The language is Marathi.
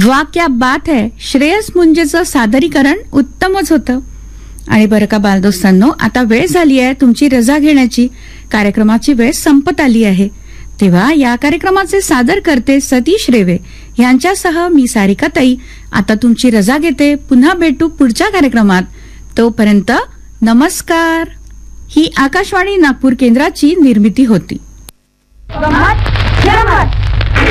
वा क्या बात है. श्रेयस मुंजेचं सादरीकरण उत्तमच होतं. आणि बरं का बालदोस्तांनो, आता वेळ झाली आहे तुमची रजा घेण्याची. कार्यक्रमाची वेळ संपत आली आहे. तेव्हा या कार्यक्रमाचे सादर करते सतीश रेवे यांच्यासह मी सारिका ताई आता तुमची रजा घेते. पुन्हा भेटू पुढच्या कार्यक्रमात. तोपर्यंत नमस्कार. ही आकाशवाणी नागपूर केंद्राची निर्मिती होती.